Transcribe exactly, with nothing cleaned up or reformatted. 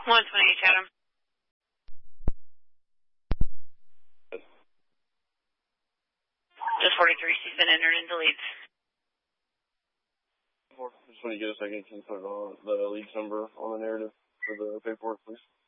one twenty-eight, Chatham. Just forty-three, she's been entered into leads. Just when you get a second, can you put it on the leads number on the narrative for the paperwork, please?